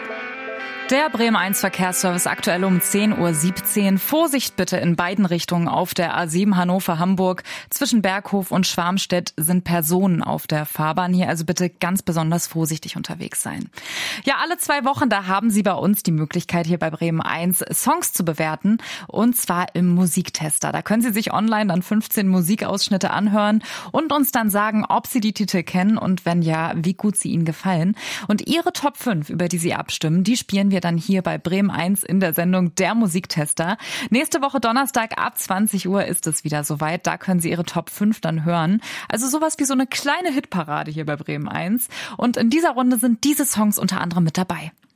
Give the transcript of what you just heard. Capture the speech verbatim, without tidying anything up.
Der Bremen eins Verkehrsservice aktuell um zehn Uhr siebzehn. Vorsicht bitte in beiden Richtungen auf der A sieben Hannover-Hamburg. Zwischen Berghof und Schwarmstedt sind Personen auf der Fahrbahn. Hier also bitte ganz besonders vorsichtig unterwegs sein. Ja, alle zwei Wochen, da haben Sie bei uns die Möglichkeit, hier bei Bremen eins Songs zu bewerten. Und zwar im Musiktester. Da können Sie sich online dann fünfzehn Musikausschnitte anhören und uns dann sagen, ob Sie die Titel kennen und wenn ja, wie gut sie Ihnen gefallen. Und Ihre Top fünf, über die Sie abstimmen, die spielen wir dann hier bei Bremen eins in der Sendung Der Musiktester. Nächste Woche Donnerstag ab zwanzig Uhr ist es wieder soweit. Da können Sie Ihre Top fünf dann hören. Also sowas wie so eine kleine Hitparade hier bei Bremen eins. Und in dieser Runde sind diese Songs unter anderem mit dabei.